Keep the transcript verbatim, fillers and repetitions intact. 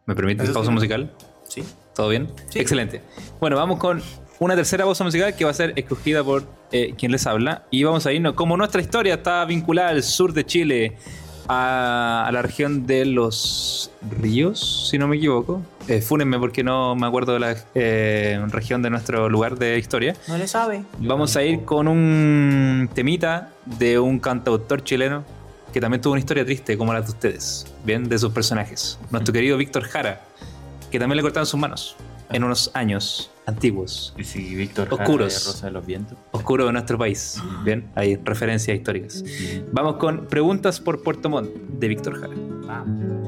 ¿Me permites Eso pausa sí. musical? Sí. ¿Todo bien? Sí. Excelente. Bueno, vamos con una tercera pausa musical que va a ser escogida por eh, quien les habla. Y vamos a irnos, como nuestra historia está vinculada al sur de Chile, a, a la región de los ríos, si no me equivoco. Eh, fúnenme porque no me acuerdo de la eh, región de nuestro lugar de historia. No le sabe. Vamos a ir con un temita de un cantautor chileno que también tuvo una historia triste como la de ustedes, bien, de sus personajes. Nuestro querido Víctor Jara, que también le cortaron sus manos en unos años antiguos, Y si Víctor Jara Oscuros. de Rosa de los Vientos. oscuros de nuestro país. Bien, hay referencias históricas. Vamos con Preguntas por Puerto Montt de Víctor Jara. Vamos.